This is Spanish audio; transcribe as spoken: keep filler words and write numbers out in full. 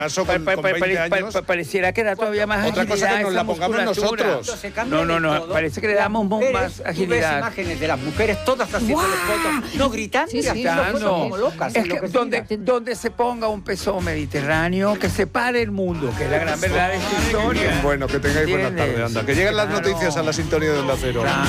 Paso Pa- con, pa- con pa- veinte pa- pa- años. pa- pareciera que da todavía más Otra agilidad. cosa que nos esa la pongamos musculatura. nosotros. No, no, no, parece que le damos Las más mujeres, tú ves agilidad. imágenes de las mujeres todas haciendo fotos, no gritando Sí, y sí, haciendo Ya, fotos no. como locas. Es que enloquecidas. donde, donde se ponga un peso mediterráneo, que se pare el mundo, que es la gran verdad de esta historia. Bueno, que tengáis buena ¿Entiendes? tarde, anda. Que lleguen las Claro. noticias a la sintonía de Onda Cero. Claro.